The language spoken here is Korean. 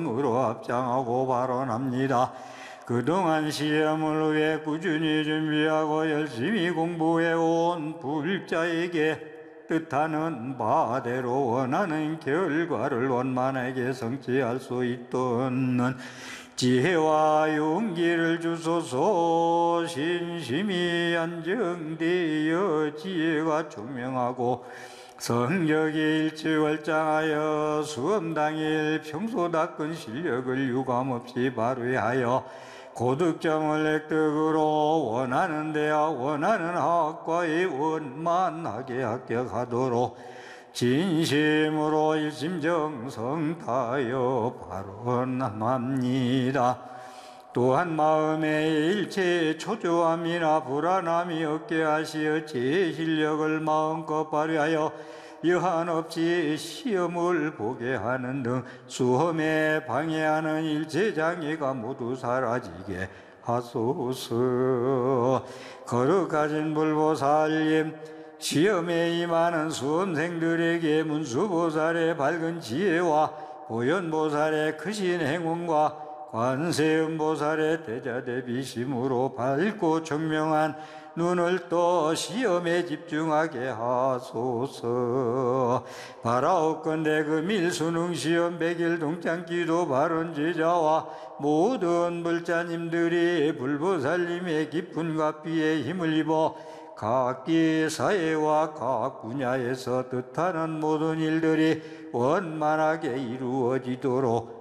으로 합장하고 발언합니다. 그동안 시험을 위해 꾸준히 준비하고 열심히 공부해온 불자에게 뜻하는 바대로 원하는 결과를 원만하게 성취할 수 있도록 지혜와 용기를 주소서. 신심이 안정되어 지혜가 총명하고 성격이 일취월장하여 수험 당일 평소 닦은 실력을 유감없이 발휘하여 고득점을 획득으로 원하는 대학 원하는 학과에 원만하게 합격하도록 진심으로 일심정성 다하여 발언합니다. 또한 마음에 일체의 초조함이나 불안함이 없게 하시어 제 실력을 마음껏 발휘하여 여한 없이 시험을 보게 하는 등 수험에 방해하는 일체 장애가 모두 사라지게 하소서. 거룩하신 불보살님, 시험에 임하는 수험생들에게 문수보살의 밝은 지혜와 보현보살의 크신 행운과 관세음보살의 대자대비심으로 밝고 청명한 눈을 떠 시험에 집중하게 하소서. 바라옵건대 금일 수능시험 100일 동창기도 발언제자와 모든 불자님들이 불보살님의 깊은 가피에 힘을 입어 각기 사회와 각 분야에서 뜻하는 모든 일들이 원만하게 이루어지도록